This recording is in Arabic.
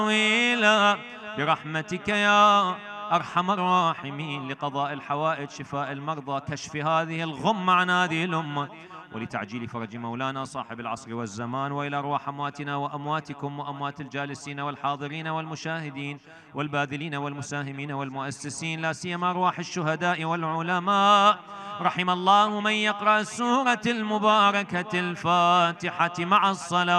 برحمتك يا أرحم الراحمين، لقضاء الحوائج، شفاء المرضى، كشف هذه الغمة عن هذه الأمة، ولتعجيل فرج مولانا صاحب العصر والزمان، وإلى أرواح أمواتنا وأمواتكم وأموات الجالسين والحاضرين والمشاهدين والباذلين والمساهمين والمؤسسين، لا سيما أرواح الشهداء والعلماء. رحم الله من يقرأ السورة المباركة الفاتحة مع الصلاة